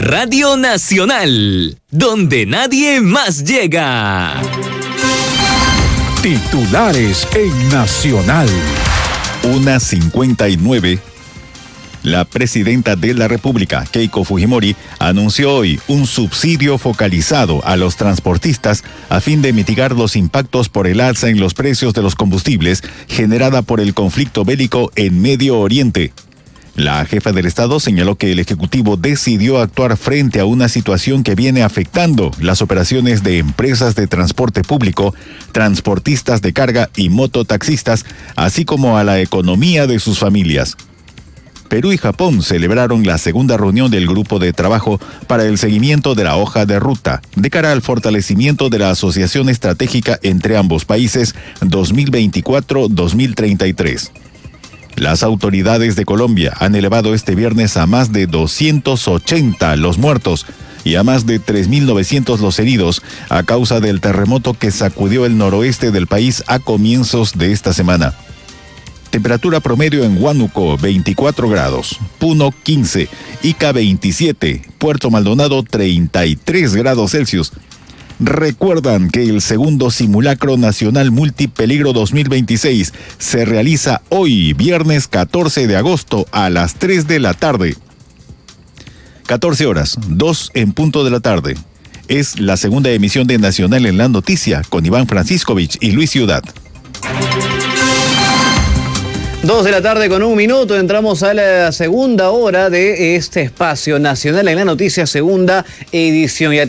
Radio Nacional, donde nadie más llega. Titulares en Nacional. 1:59. La presidenta de la República, Keiko Fujimori, anunció hoy un subsidio focalizado a los transportistas a fin de mitigar los impactos por el alza en los precios de los combustibles generada por el conflicto bélico en Medio Oriente. La jefa del Estado señaló que el Ejecutivo decidió actuar frente a una situación que viene afectando las operaciones de empresas de transporte público, transportistas de carga y mototaxistas, así como a la economía de sus familias. Perú y Japón celebraron la segunda reunión del grupo de trabajo para el seguimiento de la hoja de ruta de cara al fortalecimiento de la asociación estratégica entre ambos países 2024-2033. Las autoridades de Colombia han elevado este viernes a más de 280 los muertos y a más de 3.900 los heridos a causa del terremoto que sacudió el noroeste del país a comienzos de esta semana. Temperatura promedio en Huánuco, 24 grados, Puno, 15, Ica, 27, Puerto Maldonado, 33 grados Celsius. Recuerdan que el segundo simulacro nacional multipeligro 2026 se realiza hoy, viernes 14 de agosto, a las 3 de la tarde. 14 horas, 2 en punto de la tarde. Es la segunda emisión de Nacional en la Noticia, con Iván Franciscovich y Luis Ciudad. 2 de la tarde con 1 minuto, entramos a la segunda hora de este espacio Nacional en la Noticia, segunda edición.